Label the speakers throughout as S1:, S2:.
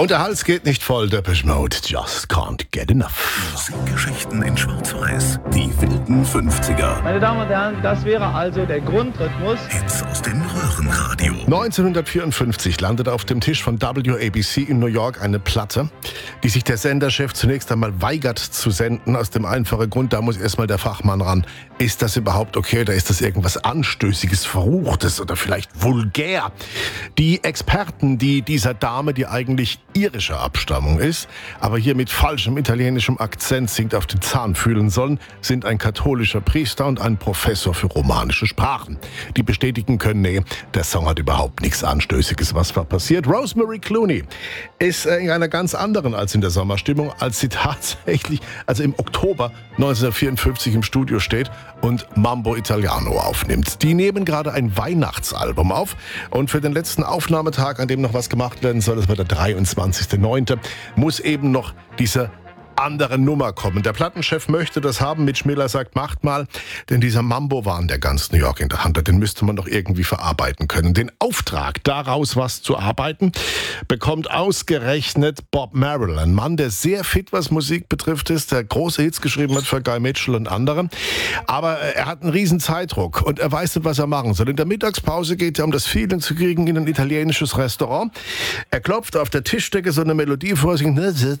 S1: Und der Hals geht nicht voll, Depeche Mode, just can't get enough.
S2: Musikgeschichten in Schwarz-Weiß, die wilden 50er.
S3: Meine Damen und Herren, das wäre also der Grundrhythmus.
S2: Hits aus dem Röhrenradio.
S1: 1954 landet auf dem Tisch von WABC in New York eine Platte, die sich der Senderchef zunächst einmal weigert zu senden, aus dem einfachen Grund, da muss erstmal der Fachmann ran. Ist das überhaupt okay oder ist das irgendwas Anstößiges, Verruchtes oder vielleicht vulgär? Die Experten, die dieser Dame, die eigentlich irischer Abstammung ist, aber hier mit falschem italienischem Akzent singt, auf den Zahn fühlen sollen, sind ein katholischer Priester und ein Professor für romanische Sprachen. Die bestätigen können, nee, der Song hat überhaupt nichts Anstößiges. Was war passiert? Rosemary Clooney ist in einer ganz anderen als in der Sommerstimmung, als sie tatsächlich, also im Oktober 1954 im Studio steht und Mambo Italiano aufnimmt. Die nehmen gerade ein Weihnachtsalbum auf und für den letzten Aufnahmetag, an dem noch was gemacht werden soll, das war der 23.09., muss eben noch diese andere Nummer kommen. Der Plattenchef möchte das haben. Mitch Miller sagt, macht mal, denn dieser Mambo war in der ganz New York in der Hand. Den müsste man doch irgendwie verarbeiten können. Den Auftrag, daraus was zu arbeiten, bekommt ausgerechnet Bob Merrill, ein Mann, der sehr fit, was Musik betrifft ist, der große Hits geschrieben hat für Guy Mitchell und andere. Aber er hat einen riesen Zeitdruck und er weiß nicht, was er machen soll. In der Mittagspause geht er, um das Feeling zu kriegen, in ein italienisches Restaurant. Er klopft auf der Tischdecke so eine Melodie vor sich,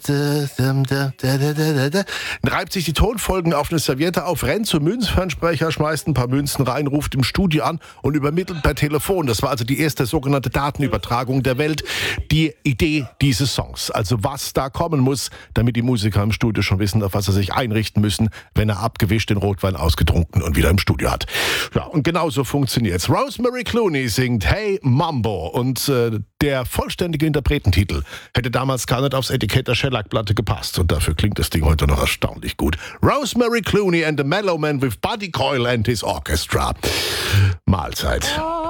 S1: reibt sich die Tonfolgen auf eine Serviette auf, rennt zum Münzfernsprecher, schmeißt ein paar Münzen rein, ruft im Studio an und übermittelt per Telefon. Das war also die erste sogenannte Datenübertragung der Welt. Die Idee dieses Songs. Also was da kommen muss, damit die Musiker im Studio schon wissen, auf was sie sich einrichten müssen, wenn er abgewischt den Rotwein ausgetrunken und wieder im Studio hat. Ja, und genauso funktioniert's. Rosemary Clooney singt Hey Mambo und der vollständige Interpretentitel hätte damals gar nicht aufs Etikett der Shellac-Platte gepasst. Und dafür klingt das Ding heute noch erstaunlich gut. Rosemary Clooney and the Mellow Man with Buddy Coyle and his Orchestra. Mahlzeit.